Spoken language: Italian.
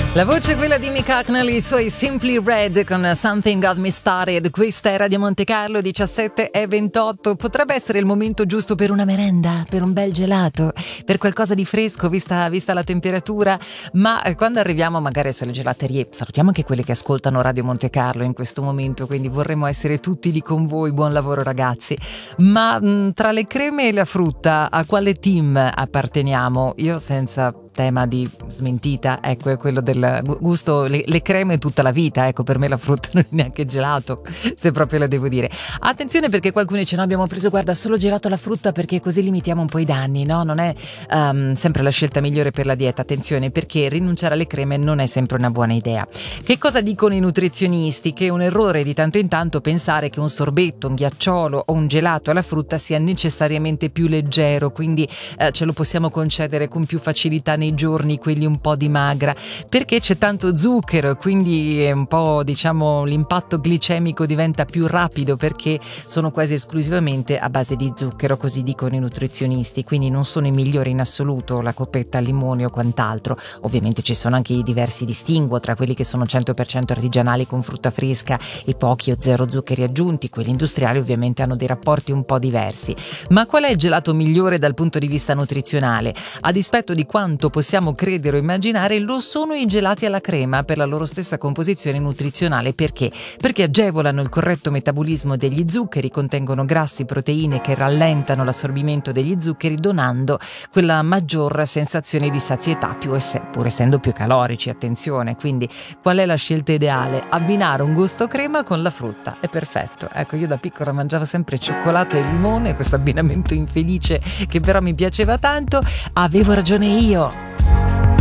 La voce è quella di Mick Hucknall, i suoi Simply Red con Something Got Me Started. Questa è Radio Monte Carlo, 17:28. Potrebbe essere il momento giusto per una merenda, per un bel gelato, per qualcosa di fresco vista la temperatura, ma quando arriviamo magari sulle gelaterie, salutiamo anche quelle che ascoltano Radio Monte Carlo in questo momento, quindi vorremmo essere tutti lì con voi. Buon lavoro ragazzi. Ma tra le creme e la frutta, a quale team apparteniamo? Io senza tema di smentita, ecco, è quello del gusto, le creme tutta la vita, ecco, per me la frutta non è neanche gelato, se proprio la devo dire. Attenzione, perché qualcuno dice no, abbiamo preso, guarda, solo gelato alla frutta perché così limitiamo un po' i danni, no? Non è sempre la scelta migliore per la dieta. Attenzione, perché rinunciare alle creme non è sempre una buona idea. Che cosa dicono i nutrizionisti? Che è un errore di tanto in tanto pensare che un sorbetto, un ghiacciolo o un gelato alla frutta sia necessariamente più leggero, quindi ce lo possiamo concedere con più facilità nei giorni quelli un po' dimagra, perché c'è tanto zucchero e quindi un po', diciamo, l'impatto glicemico diventa più rapido perché sono quasi esclusivamente a base di zucchero, così dicono i nutrizionisti, quindi non sono i migliori in assoluto la coppetta al limone o quant'altro. Ovviamente ci sono anche i diversi distinguo tra quelli che sono 100% artigianali con frutta fresca e pochi o zero zuccheri aggiunti. Quelli industriali ovviamente hanno dei rapporti un po' diversi. Ma qual è il gelato migliore dal punto di vista nutrizionale? A dispetto di quanto possiamo credere o immaginare, lo sono i gelati alla crema per la loro stessa composizione nutrizionale. Perché? Perché agevolano il corretto metabolismo degli zuccheri, contengono grassi, proteine che rallentano l'assorbimento degli zuccheri, donando quella maggior sensazione di sazietà, pur essendo più calorici, attenzione. Quindi qual è la scelta ideale? Abbinare un gusto crema con la frutta, è perfetto. Ecco, io da piccola mangiavo sempre cioccolato e limone, questo abbinamento infelice che però mi piaceva tanto. Avevo ragione io.